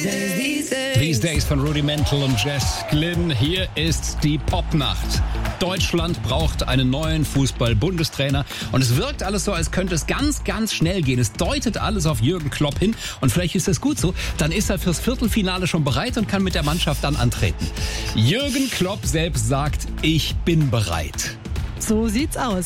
These Days von Rudimental und Jess Glynn. Hier ist die Popnacht. Deutschland braucht einen neuen Fußball-Bundestrainer. Und es wirkt alles so, als könnte es ganz, ganz schnell gehen. Es deutet alles auf Jürgen Klopp hin. Und vielleicht ist das gut so. Dann ist er fürs Viertelfinale schon bereit und kann mit der Mannschaft dann antreten. Jürgen Klopp selbst sagt, ich bin bereit. So sieht's aus.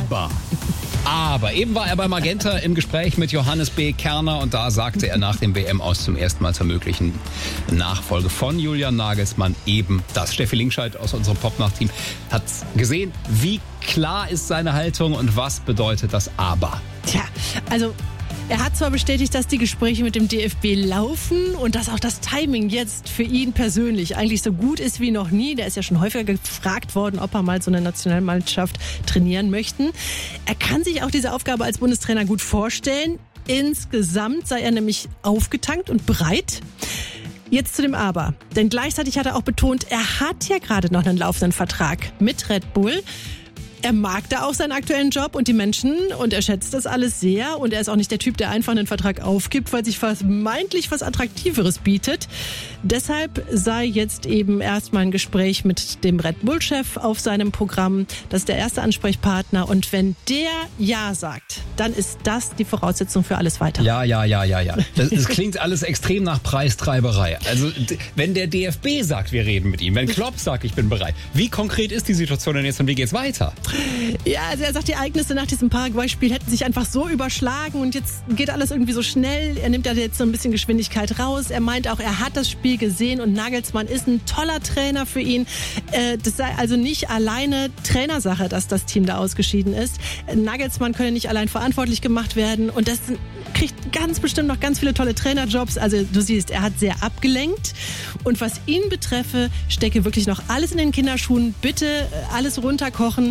Aber eben war er bei Magenta im Gespräch mit Johannes B. Kerner und da sagte er nach dem WM-Aus zum ersten Mal zur möglichen Nachfolge von Julian Nagelsmann eben das. Steffi Linkscheid aus unserem Popnacht-Team hat gesehen, wie klar ist seine Haltung und was bedeutet das Aber. Tja, also er hat zwar bestätigt, dass die Gespräche mit dem DFB laufen und dass auch das Timing jetzt für ihn persönlich eigentlich so gut ist wie noch nie. Der ist ja schon häufiger gefragt worden, ob er mal so eine Nationalmannschaft trainieren möchte. Er kann sich auch diese Aufgabe als Bundestrainer gut vorstellen. Insgesamt sei er nämlich aufgetankt und bereit. Jetzt zu dem Aber. Denn gleichzeitig hat er auch betont, er hat ja gerade noch einen laufenden Vertrag mit Red Bull. Er mag da auch seinen aktuellen Job und die Menschen und er schätzt das alles sehr und er ist auch nicht der Typ, der einfach einen Vertrag aufgibt, weil sich vermeintlich was Attraktiveres bietet. Deshalb sei jetzt eben erstmal ein Gespräch mit dem Red Bull-Chef auf seinem Programm. Das ist der erste Ansprechpartner und wenn der Ja sagt, dann ist das die Voraussetzung für alles Weitere. Ja. Das klingt alles extrem nach Preistreiberei. Also wenn der DFB sagt, wir reden mit ihm, wenn Klopp sagt, ich bin bereit, wie konkret ist die Situation denn jetzt und wie geht's weiter? Ja, also er sagt, die Ereignisse nach diesem Paraguay-Spiel hätten sich einfach so überschlagen und jetzt geht alles irgendwie so schnell. Er nimmt da jetzt so ein bisschen Geschwindigkeit raus. Er meint auch, er hat das Spiel gesehen und Nagelsmann ist ein toller Trainer für ihn. Das sei also nicht alleine Trainersache, dass das Team da ausgeschieden ist. Nagelsmann könne nicht allein verantwortlich gemacht werden und das kriegt ganz bestimmt noch ganz viele tolle Trainerjobs. Also du siehst, er hat sehr abgelenkt und was ihn betreffe, stecke wirklich noch alles in den Kinderschuhen. Bitte alles runterkochen.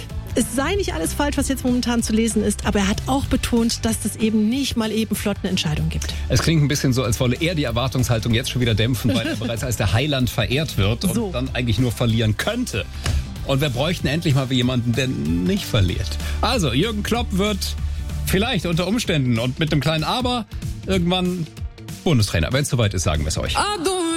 Es sei nicht alles falsch, was jetzt momentan zu lesen ist, aber er hat auch betont, dass es eben nicht mal eben flott eine Entscheidung gibt. Es klingt ein bisschen so, als wolle er die Erwartungshaltung jetzt schon wieder dämpfen, weil er bereits als der Heiland verehrt wird und dann eigentlich nur verlieren könnte. Und wir bräuchten endlich mal jemanden, der nicht verliert. Also, Jürgen Klopp wird vielleicht unter Umständen und mit einem kleinen Aber irgendwann Bundestrainer. Wenn es soweit ist, sagen wir es euch.